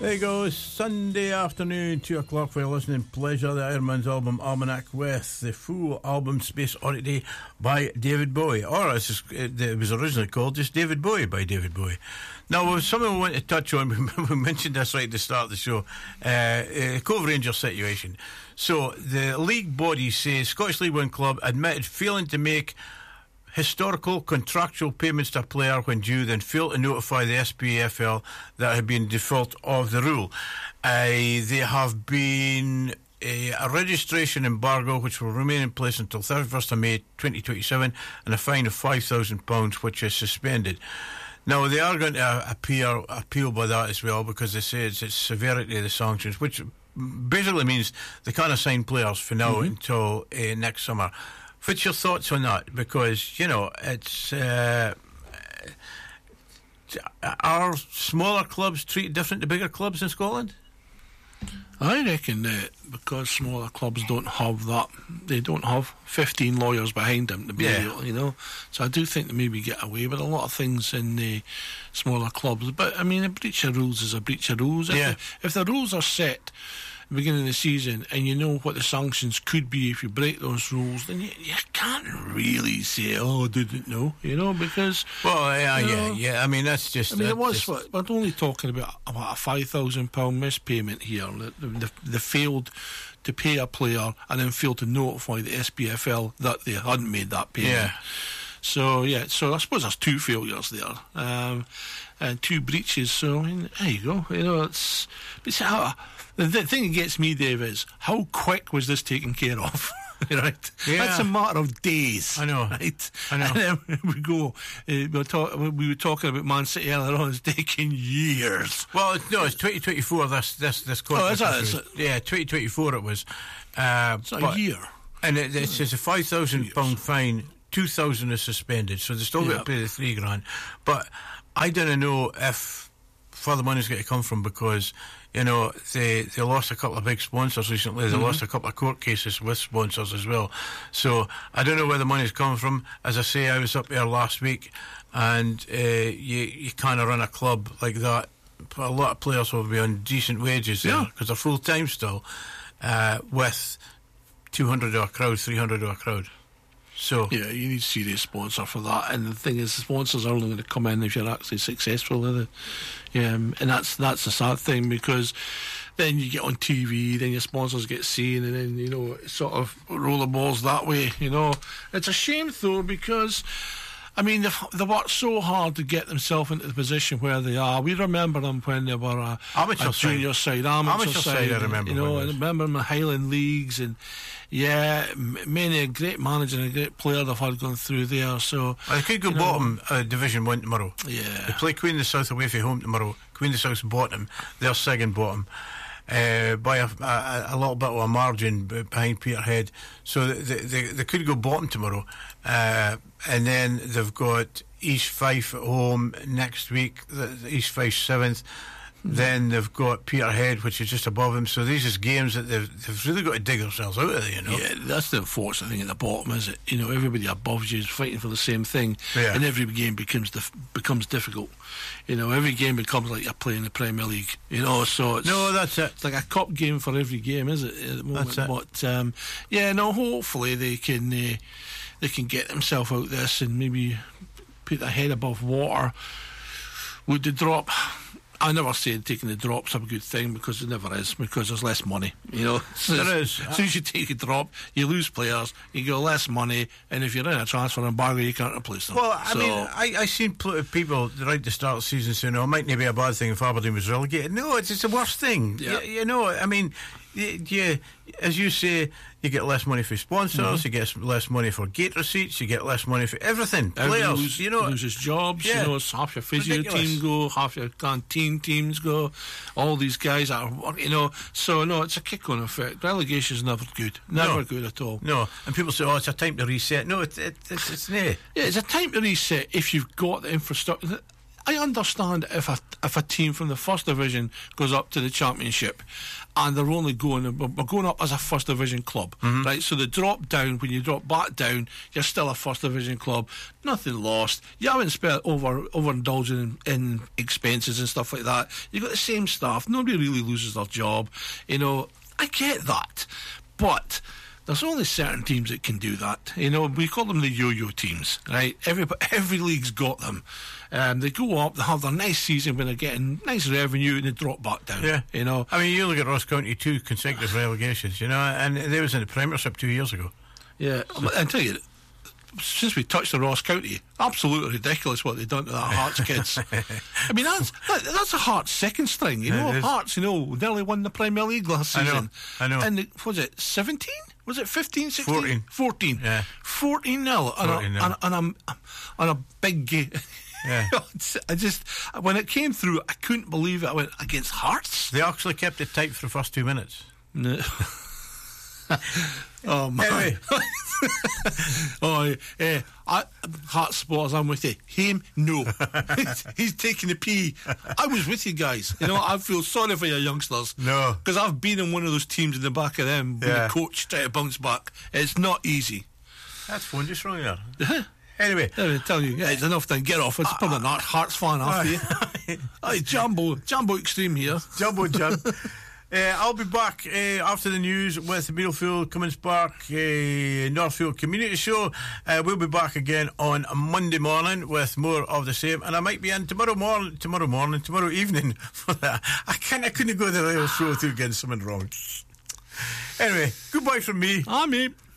There you go, Sunday afternoon, 2 o'clock for your listening pleasure. The Ironman's album Almanac with the full album Space Oddity by David Bowie. Or as it was originally called, just David Bowie by David Bowie. Now, something we want to touch on, we mentioned this right at the start of the show, Cove Rangers situation. So, the league body says Scottish League One club admitted failing to make historical contractual payments to a player when due, then failed to notify the SPFL that had been default of the rule. They have been a registration embargo which will remain in place until 31st of May 2027 and a fine of £5,000 which is suspended. Now they are going to appeal by that as well, because they say it's severity of the sanctions, which basically means they can't assign players for now until next summer. What's your thoughts on that? Because, you know, it's are smaller clubs treated different to bigger clubs in Scotland? I reckon that because smaller clubs don't have that, they don't have 15 lawyers behind them to be able, you know. So I do think they maybe get away with a lot of things in the smaller clubs. But I mean, a breach of rules is a breach of rules. If the rules are set at the beginning of the season and you know what the sanctions could be if you break those rules, then you can't really say, I didn't know, you know, because... Well, I mean, that's just... I mean, we're only talking about a £5,000 mispayment here. They failed to pay a player and then failed to notify the SPFL that they hadn't made that payment. Yeah. So I suppose there's two failures there, and two breaches. So I mean, there you go. You know, the thing that gets me, Dave, is how quick was this taken care of? Right, that's a matter of days. I know, right? I know. And then we go. We were talking about Man City earlier on. It's taking years. Well, no, it's 2024. This contract. Oh, is it? Yeah, 2024. It was. It's a year, and it says a £5,000 fine. 2,000 is suspended, so they still got to pay the £3,000. But I don't know if further money's got to come from, because you know they lost a couple of big sponsors recently. They lost a couple of court cases with sponsors as well. So I don't know where the money's come from. As I say, I was up there last week, and you kind of run a club like that. A lot of players will be on decent wages there because they're full time still, with 200 to a crowd, 300 to a crowd. So yeah, you need a serious sponsor for that. And the thing is, the sponsors are only going to come in if you're actually successful, are they? And that's a sad thing, because then you get on TV, then your sponsors get seen, and then, you know, it sort of rollerballs that way, you know. It's a shame, though, because I mean, they worked so hard to get themselves into the position where they are. We remember them when they were a junior side, amateur side. I remember, you know, I remember them in the Highland Leagues, and many a great manager and a great player they've had going through there. So they could go bottom Division 1 tomorrow. Yeah, they play Queen of the South away from home tomorrow. Queen of the South's bottom, they're second bottom. By a little bit of a margin behind Peterhead, so they could go bottom tomorrow, and then they've got East Fife at home next week. East Fife 7th. Then they've got Peterhead, which is just above them. So these are games that they've really got to dig themselves out of there, you know. Yeah, that's the unfortunate thing at the bottom, is it? You know, everybody above you is fighting for the same thing, and every game becomes difficult. You know, every game becomes like you're playing the Premier League. You know, so that's it. It's like a cup game for every game, is it? At the moment, that's it. But hopefully they can get themselves out this and maybe put their head above water. Would the drop? I never said taking the drop's a good thing, because it never is, because there's less money, you know. There is. As soon as you take a drop, you lose players, you get less money, and if you're in a transfer embargo, you can't replace them. Well, I mean, I seen people right at the start of the season saying, it might not be a bad thing if Aberdeen was relegated. No, it's the worst thing. Yeah. You know, I mean, as you say, you get less money for sponsors, you get less money for gate receipts, you get less money for everything. Players, loses jobs. You know, it's half your physio team go, half your canteen teams go. All these guys are, you know. So no, it's a kick-on effect. Relegation is never good, good at all. No, and people say, it's a time to reset. No, it's not. Yeah, it's a time to reset if you've got the infrastructure. I understand if a team from the first division goes up to the championship, and they're only we're going up as a first division club, right? So the drop down, when you drop back down, you're still a first division club. Nothing lost. You haven't spent overindulging in expenses and stuff like that. You've got the same staff. Nobody really loses their job. You know, I get that, but there's only certain teams that can do that. You know, we call them the yo-yo teams, right? Every league's got them. They go up, they have their nice season when they're getting nice revenue, and they drop back down. Yeah, you know. I mean, you look at Ross County, 2 consecutive relegations, you know, and they was in the Premiership 2 years ago. Yeah, I tell you, since we touched the Ross County, absolutely ridiculous what they've done to that Hearts kids. I mean, that's a Hearts second string, you know. Hearts, you know, nearly won the Premier League last season. I know. And was it 17? Was it 15, 16? 14. Yeah. 14-0 on a big game. Yeah. I just, when it came through, I couldn't believe it. I went, against Hearts? They actually kept it tight for the first 2 minutes. No. Oh, man. Anyway. Hearts supporters, I'm with you. Him, no. He's taking the pee. I was with you guys. You know, I feel sorry for your youngsters. No. Because I've been in one of those teams in the back of them when the coach tried to bounce back. It's not easy. That's phone just wrong there. Anyway, I tell you, it's enough to get off. It's probably not Hearts fan after you. Hey, Jumbo Extreme here. Jumbo Jim. I'll be back after the news with the Muirfield Cummins Park Northfield Community Show. We'll be back again on Monday morning with more of the same, and I might be in tomorrow evening for that. I couldn't go to the radio show without getting something wrong. Anyway, goodbye from me. I'm Abe.